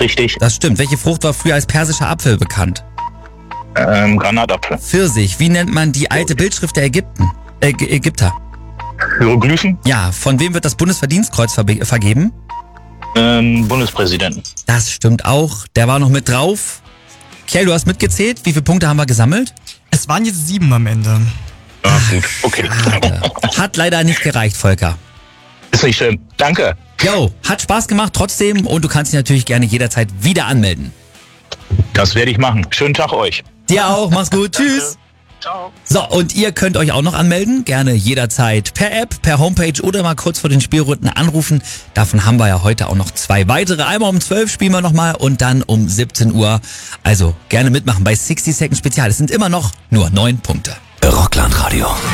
Richtig. Das stimmt. Welche Frucht war früher als persischer Apfel bekannt? Granatapfel. Pfirsich. Wie nennt man die alte Bildschrift der Ägypter? Hieroglyphen? Ja, von wem wird das Bundesverdienstkreuz vergeben? Bundespräsidenten. Das stimmt auch. Der war noch mit drauf. Kjell, du hast mitgezählt. Wie viele Punkte haben wir gesammelt? Es waren jetzt 7 am Ende. Ja, gut, okay. Hat leider nicht gereicht, Volker. Ist nicht schlimm. Danke. Jo, hat Spaß gemacht trotzdem und du kannst dich natürlich gerne jederzeit wieder anmelden. Das werde ich machen. Schönen Tag euch. Dir auch, mach's gut, tschüss. Ciao. So, und ihr könnt euch auch noch anmelden, gerne jederzeit per App, per Homepage oder mal kurz vor den Spielrunden anrufen. Davon haben wir ja heute auch noch 2 weitere. Einmal um 12 spielen wir nochmal und dann um 17 Uhr. Also gerne mitmachen bei 60 Second Spezial. Es sind immer noch nur 9 Punkte. Rockland Radio.